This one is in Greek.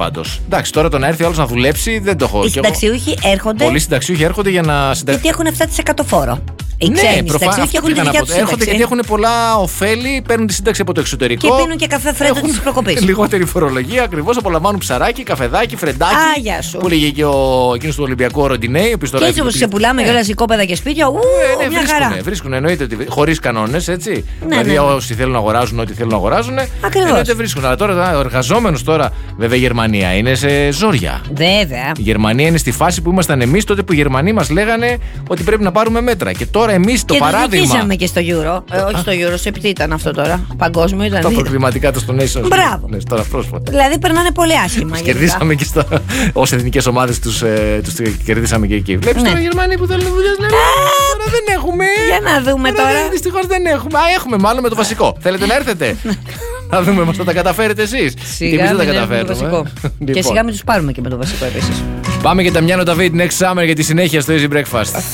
πάντως. Εντάξει, τώρα το να έρθει ο άλλος να δουλέψει δεν το έχω. Οι συνταξιούχοι έρχονται. Πολλοί συνταξιούχοι έρχονται για να Γιατί έχουν 7% φόρο. Οι ξένοι συνταξιούχοι έχουν τη δικιά τους έρχονται σύνταξη. γιατί έχουν πολλά ωφέλη, παίρνουν τη σύνταξη από το εξωτερικό. Και πίνουν και καφέ φρέντο της προκοπής. Λιγότερη φορολογία, ακριβώς, απολαμβάνουν ψαράκι, καφεδάκι, φρεντάκι. Γεια σου. Που λέγε και εκείνος του Ολυμπιακού Ροντινέη. Και έτσι όπως ξεπουλάμε κιόλας οικόπεδα και σπίτια, μια χαρά. Βρίσκουν, εννοείται ότι χωρίς κανόνες, έτσι. Ναι, δηλαδή όσοι θέλουν να αγοράζουν ό,τι θέλουν να αγοράζουν. Ακριβώς. Εννοείται βρίσκουν. Αλλά τώρα ο εργαζόμενος τώρα, βέβαια η Γερμανία είναι σε ζόρια. Βέβαια. Η Γερμανία είναι στη φάση που ήμασταν εμείς τότε που οι Γερμανοί μας λέγανε ότι πρέπει να πάρουμε μέτρα. Και τώρα εμείς το παράδειγμα. Και νικήσαμε και στο Euro. Όχι στο Euro, σε τι ήταν αυτό τώρα. Παγκόσμιο ήταν. Τα προκριματικά του στο Nations. Μπράβο. Ναι, τώρα πρόσφατα. Δηλαδή περνάνε πολύ άσχημα. Κερδίσαμε και ως εθνικές ομάδες τους κερδίσαμε και εκεί. Βλέπεις τώρα οι Γερμανοί που θέλουν δουλειές λένε τώρα δεν έχουμε. Για να δούμε τώρα. Δυστυχώς δεν έχουμε. Έχουμε μάλλον με το βασικό. Θέλετε να έρθετε. Να δούμε πώς θα τα καταφέρετε εσείς. Σιγά μην τα καταφέρουμε. Και σιγά μην τους πάρουμε και με το βασικό επίσης. Πάμε για τα Μιάνο David Next Summer για τη συνέχεια στο Easy Breakfast.